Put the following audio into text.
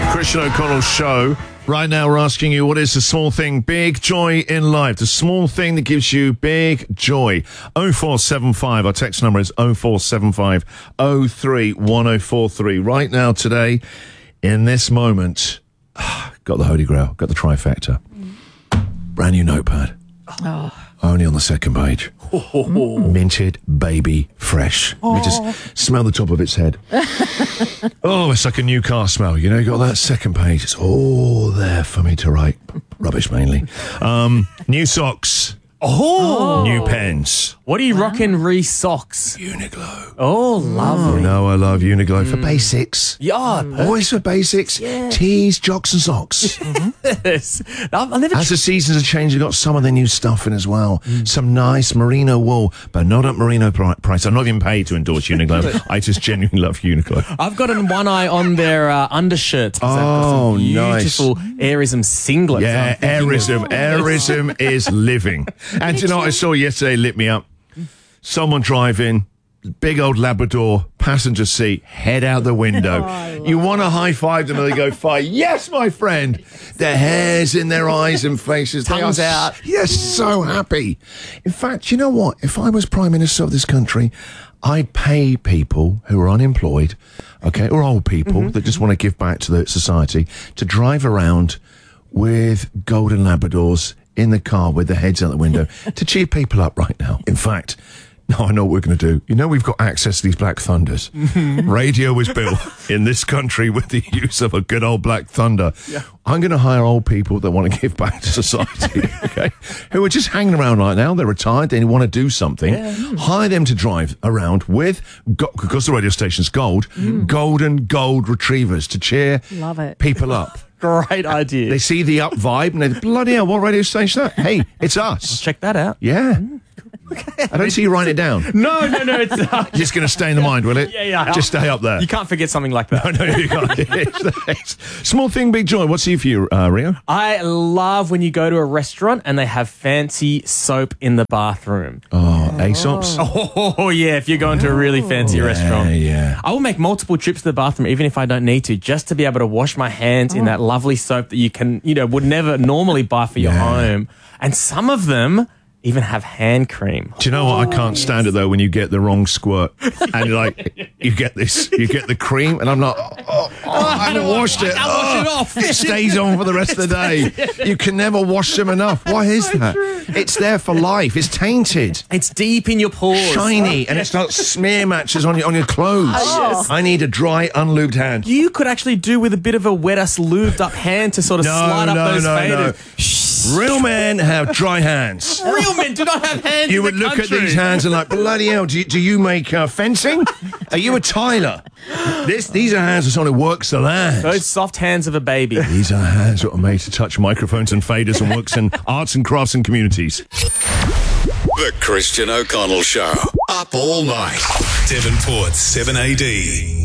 Christian O'Connell Show. Right now we're asking you, what is the small thing, big joy in life? The small thing that gives you big joy. 0475, our text number is 0475 031043. Right now, today, in this moment, got the Holy Grail, got the trifecta. Brand new notepad. Only on the second page. Minted, baby, fresh. You just smell the top of its head. Oh, it's like a new car smell. You know, you got that second page. It's all there for me to write. Rubbish, mainly. New socks. Oh. New pens. What are you rocking, socks? Uniqlo. Oh, lovely. You know I love Uniqlo for basics. Yeah, Always for basics. Tees, jocks and socks. yes. I've never As the seasons are changing, got some of the new stuff in as well. Some nice merino wool, but not at merino price. I'm not even paid to endorse Uniqlo. I just genuinely love Uniqlo. I've got one eye on their undershirts. Oh, beautiful Airism singlets. Yeah, Airism is living. And you know what I saw yesterday lit me up? Someone driving, big old Labrador, passenger seat, head out the window. You want to high five them and they go, fire. Yes, my friend. Their hair's in their eyes and faces. Tongues they are out. Yes, so happy. In fact, you know what? If I was Prime Minister of this country, I'd pay people who are unemployed, okay, or old people that just want to give back to the society to drive around with golden Labradors in the car with their heads out the window to cheer people up right now. In fact, no, I know what we're going to do. You know, we've got access to these Black Thunders. Radio was built in this country with the use of a good old Black Thunder. Yeah. I'm going to hire old people that want to give back to society, okay, who are just hanging around right now. They're retired. They want to do something. Yeah. Hire them to drive around with, because the radio station's gold, golden gold retrievers to cheer people up. Great idea. They see the up vibe and they bloody hell, what radio station is that? Hey, it's us. Let's check that out. Yeah. I don't see you writing it down. No, it's just going to stay in the mind, will it? Yeah. Just stay up there. You can't forget something like that. No, you can't. Small thing, big joy. What's here for you, Rio? I love when you go to a restaurant and they have fancy soap in the bathroom. Oh, Aesop's? Oh, yeah, if you're going to a really fancy restaurant. Yeah. I will make multiple trips to the bathroom, even if I don't need to, just to be able to wash my hands in that lovely soap that you can, would never normally buy for your home. And some of them even have hand cream. Do you know what? I can't stand it, though, when you get the wrong squirt. And you're like, you get the cream, and I'm like, I haven't washed it. I can't wash it off. It stays on for the rest of the day. You can never wash them enough. Why is that? It's there for life. It's tainted. It's deep in your pores. Shiny, and it's got smear matches on your clothes. Yes. I need a dry, unlubed hand. You could actually do with a bit of a wet-ass, lubed-up hand to sort of slide up those faded. Real men have dry hands. Real men do not have hands. You would look at these hands and like, bloody hell, do you make fencing? Are you a tiler? These are hands of someone who works the land. Those soft hands of a baby. These are hands that are made to touch microphones and faders and works in arts and crafts and communities. The Christian O'Connell Show. Up all night. Devonport's 7AD.